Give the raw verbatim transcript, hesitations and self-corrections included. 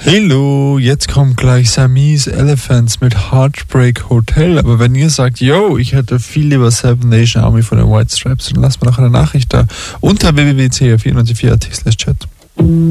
Hallo, jetzt kommt gleich Samis Elephants mit Heartbreak Hotel. Aber wenn ihr sagt, yo, ich hätte viel lieber Seven Nation Army von den White Stripes, dann lasst mir doch eine Nachricht da unter w w w punkt c r vierundneunzig punkt vier punkt a t slash chat.